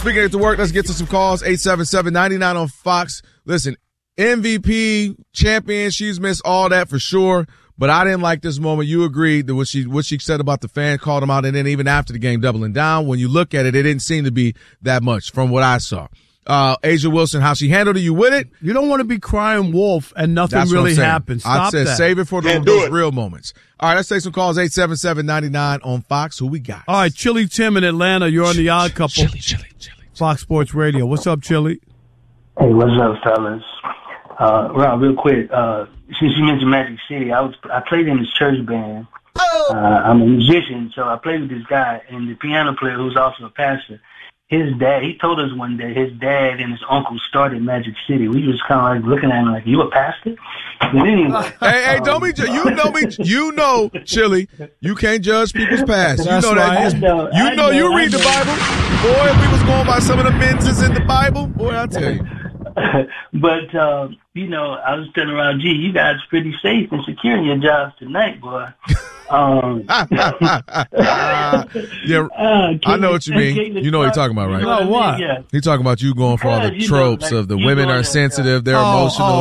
Speaking of to work, let's get to some calls. 877-99 on Fox. Listen, MVP, champion, she's missed all that for sure. But I didn't like this moment. You agreed that what she said about the fan, called him out, and then even after the game, doubling down. When you look at it, it didn't seem to be that much from what I saw. Asia Wilson, how she handled it, you with it? You don't want to be crying wolf and nothing really happens. Stop that. Save it for those real moments. All right, let's take some calls. 877-99 on Fox. Who we got? All right, Chili Tim in Atlanta. You're on the Odd Couple. Chili. Fox Sports Radio. What's up, Chili? Hey, what's up, fellas? Rob, real quick, since you mentioned Magic City, I played in this church band. I'm a musician, so I played with this guy, and the piano player who's also a pastor. His dad, he told us one day his dad and his uncle started Magic City. We was kind of like looking at him like, you a pastor? But anyway. Hey, don't be, you know, Chili, you can't judge people's past. That's you know right. that. You read the Bible. Boy, if we was going by some of the men's in the Bible, boy, I'll tell you. But, I was telling around, gee, you guys pretty safe and secure in your jobs tonight, boy. Yeah, I know what you mean. You know what you're talking about, right? No, what? Yeah. He's talking about you going for all the tropes of the women are sensitive, they're emotional.